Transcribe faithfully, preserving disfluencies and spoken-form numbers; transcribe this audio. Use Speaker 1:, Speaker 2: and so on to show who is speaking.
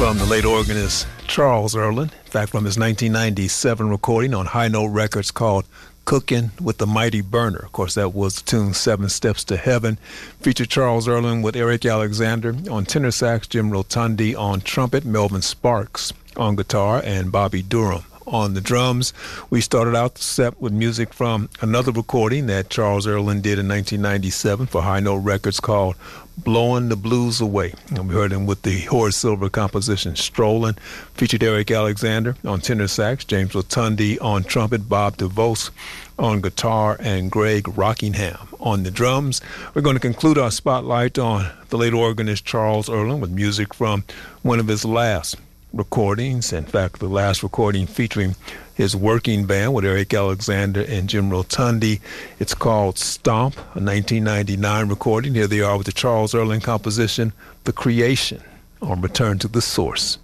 Speaker 1: from the late organist Charles Earland, in fact, from his nineteen ninety-seven recording on High Note Records called Cookin' with the Mighty Burner. Of course, that was the tune Seven Steps to Heaven. Featured Charles Earland with Eric Alexander on tenor sax, Jim Rotundi on trumpet, Melvin Sparks on guitar, and Bobby Durham on the drums. We started out the set with music from another recording that Charles Earland did in nineteen ninety-seven for High Note Records called Blowing the Blues Away. And we heard him with the Horace Silver composition Strolling. Featured Eric Alexander on tenor sax, James Rotundi on trumpet, Bob DeVos on guitar, and Greg Rockingham on the drums. We're going to conclude our spotlight on the late organist Charles Earland with music from one of his last recordings. In fact, the last recording featuring his working band with Eric Alexander and Jim Rotundi. It's called Stomp, a nineteen ninety-nine recording. Here they are with the Charles Earland composition, The Creation, on Return to the Source.